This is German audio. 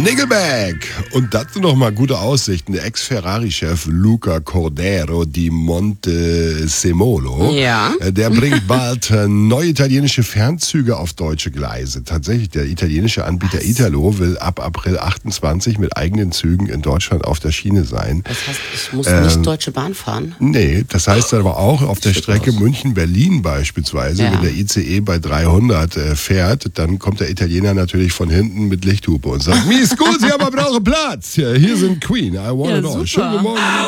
Nickelback. Und dazu noch mal gute Aussichten. Der Ex-Ferrari-Chef Luca Cordero di Montesemolo, der bringt bald neue italienische Fernzüge auf deutsche Gleise. Tatsächlich, der italienische Anbieter Italo will ab April 28 mit eigenen Zügen in Deutschland auf der Schiene sein. Das heißt, ich muss nicht Deutsche Bahn fahren? Nee, das heißt aber auch auf der Strecke München-Berlin beispielsweise, wenn der ICE bei 300 fährt, dann kommt der Italiener natürlich von hinten mit Lichthupe und sagt, mi scusi, aber brauche Platz. Hier sind Queen, I want it all. Schönen guten Morgen.